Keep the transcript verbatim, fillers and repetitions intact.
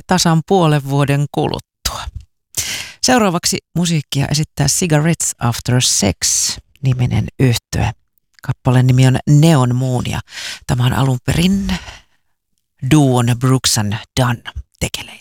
tasan puolen vuoden kuluttua. Seuraavaksi musiikkia esittää Cigarettes After Sex-niminen yhtye. Kappaleen nimi on Neon Moon ja tämä on alun perin duon Brooks and Dunn tekeleitä.